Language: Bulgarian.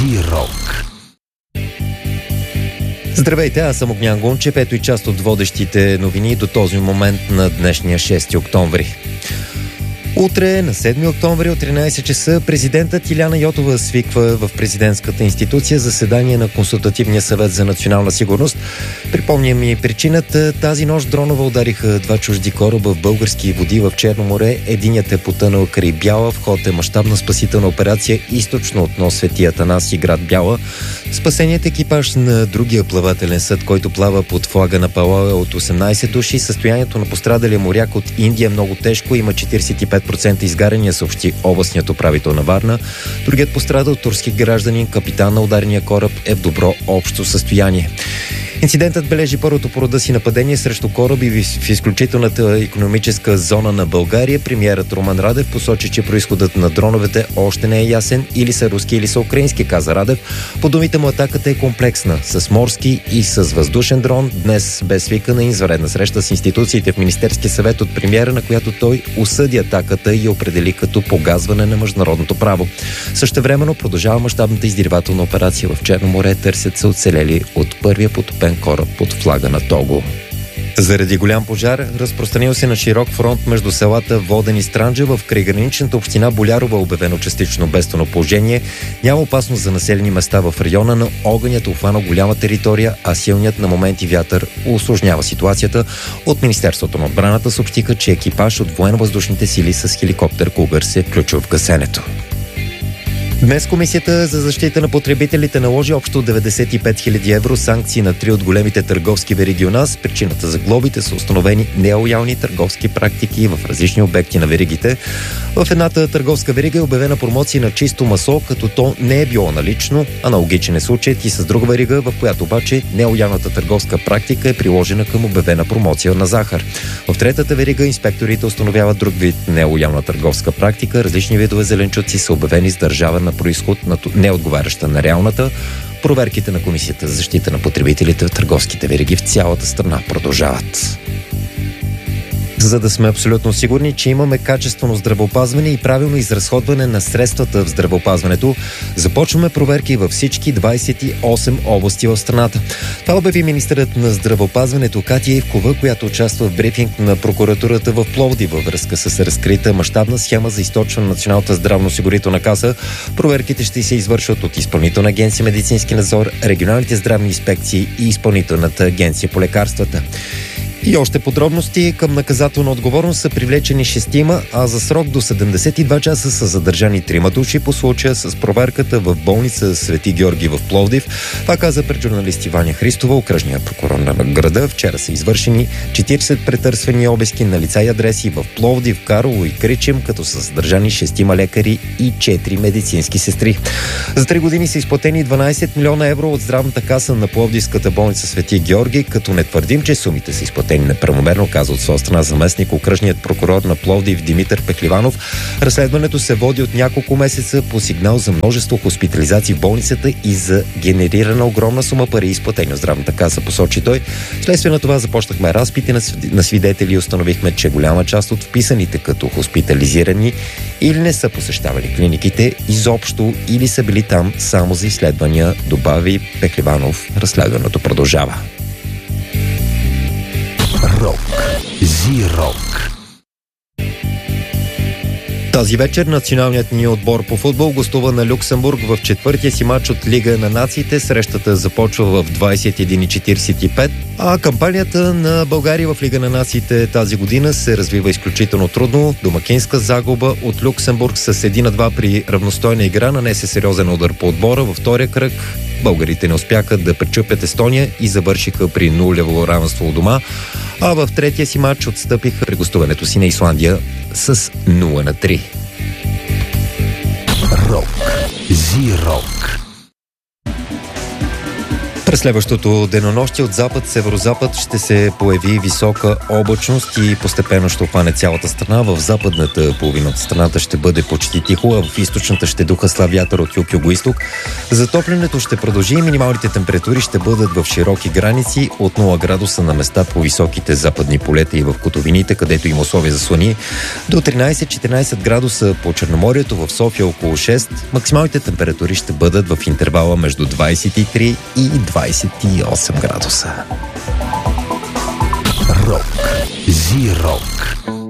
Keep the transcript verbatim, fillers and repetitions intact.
Зирок. Здравейте, аз съм Огнян Гунчев. Ето и част от водещите новини до този момент на днешния шести октомври. Утре, на седми октомври от тринайсет часа, президентът Иляна Йотова свиква в президентската институция заседание на Консултативния съвет за национална сигурност. Припомням и причината. Тази нощ дронове удариха два чужди кораба в български води в Черно море. Единият е потънал край Бяла. В ход е мащабна спасителна операция източно от нос Свети Атанаси, град Бяла. Спасеният екипаж на другия плавателен съд, който плава под флага на Палау, е от осемнайсет души. Състоянието на пострадалия моряк от Индия е много тежко. Има четирийсет и пет процента изгаряния, съобщи областният управител на Варна. Другият пострадал, турски гражданин, капитан на ударния кораб, е в добро общо състояние. Инцидентът бележи първото по рода си нападение срещу кораби в изключителната икономическа зона на България. Премиерът Румен Радев посочи, че произходът на дроновете още не е ясен. Или са руски, или са украински, каза Радев. По думите му, атаката е комплексна, с морски и с въздушен дрон. Днес бе свикана извънредна среща с институциите в Министерския съвет от премиера, на която той осъди атаката и определи като погазване на международното право. Същевременно продължава мащабната издирвателна операция в Черно море. Търсят се оцелели от първия потопен кораб под флага на Того. Заради голям пожар, разпространил се на широк фронт между селата Воден и Странджа, в крайграничната община Болярова, обявено частично бедствено положение. Няма опасност за населени места в района, но огънят обхвана голяма територия, а силният на моменти вятър усложнява ситуацията. От Министерството на отбраната съобщиха, че екипаж от военно-въздушните сили с хеликоптер Кугър се е включил в гасенето. Днес Комисията за защита на потребителите наложи общо деветдесет и пет хиляди евро санкции на три от големите търговски вериги у нас. Причината за глобите са установени нелоялни търговски практики в различни обекти на веригите. В едната търговска верига е обявена промоция на чисто масло, като то не е било налично. Аналогичен е случаят и с друга верига, в която обаче нелоялната търговска практика е приложена към обявена промоция на захар. В третата верига инспекторите установяват друг вид нелоялна търговска практика. Различни видове зеленчуци са обявени с държава на произход, на неотговаряща на реалната. Проверките на Комисията за защита на потребителите в търговските вериги в цялата страна продължават. За да сме абсолютно сигурни, че имаме качествено здравеопазване и правилно изразходване на средствата в здравеопазването, започваме проверки във всички двайсет и осем области в страната. Това обяви министърът на здравеопазването Катя Ивкова, която участва в брифинг на прокуратурата в Пловдив във връзка с разкрита мащабна схема за източване на Националната здравноосигурителна каса. Проверките ще се извършват от Изпълнителна агенция медицински надзор, регионалните здравни инспекции и Изпълнителната агенция по лекарствата. И още подробности. Към наказателна отговорност са привлечени шестима, а за срок до седемдесет и два часа са задържани трима души по случая с проверката в болница Свети Георги в Пловдив. Това каза пред журналисти Ваня Христова, окръжния прокурор на града. Вчера са извършени четирийсет претърсвани обиски на лица и адреси в Пловдив, Карлово и Кричим, като са задържани шестима лекари и четири медицински сестри. За три години са изплатени дванайсет милиона евро от здравната каса на Пловдивската болница Свети Георги, като не твърдим, че сумите са изплатени неправомерно, каза от своя страна заместник окръжният прокурор на Пловдив Димитър Пехливанов. Разследването се води от няколко месеца по сигнал за множество хоспитализации в болницата и за генерирана огромна сума пари, изплатени от здравната каса, посочи той. Вследствие на това започнахме разпити на свидетели и установихме, че голяма част от вписаните като хоспитализирани или не са посещавали клиниките изобщо, или са били там само за изследвания, добави Пехливанов. Разследването продължава. Рок. Зирок. Тази вечер националният ни отбор по футбол гостува на Люксембург в четвъртия си матч от Лига на нациите. Срещата започва в двайсет и един и четирийсет и пет, а кампанията на България в Лига на нациите тази година се развива изключително трудно. Домакинска загуба от Люксембург с един на два при равностойна игра нанесе сериозен удар по отбора. Във втория кръг българите не успяха да пречупят Естония и завършиха при нулево равенство у дома, а в третия си матч отстъпиха при гостуването си на Исландия с нула на три. Рок. Зирок. През следващото денонощие от запад-северозапад ще се появи висока облачност и постепенно ще обхване цялата страна. В западната половина от страната ще бъде почти тихо, а в източната ще духа слаб вятър от юг-югоизток. Затоплянето ще продължи и минималните температури ще бъдат в широки граници от нула градуса на места по високите западни полета и в котовините, където има условия за слани, до тринайсет-четиринайсет градуса по Черноморието, в София около шест. Максималните температури ще бъдат в интервала между двайсет и три и двайсет и осем градуса. Рок. Зи-рок.